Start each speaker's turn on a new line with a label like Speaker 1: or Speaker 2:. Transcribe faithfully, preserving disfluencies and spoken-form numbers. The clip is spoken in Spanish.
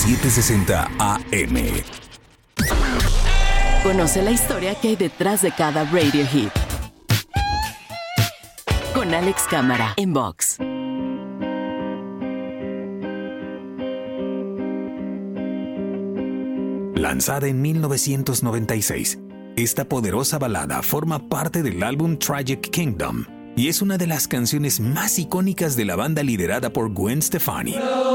Speaker 1: setecientos sesenta A M.
Speaker 2: Conoce la historia que hay detrás de cada radio hit. Con Alex Cámara en Vox.
Speaker 1: Lanzada en mil novecientos noventa y seis, esta poderosa balada forma parte del álbum Tragic Kingdom y es una de las canciones más icónicas de la banda liderada por Gwen Stefani.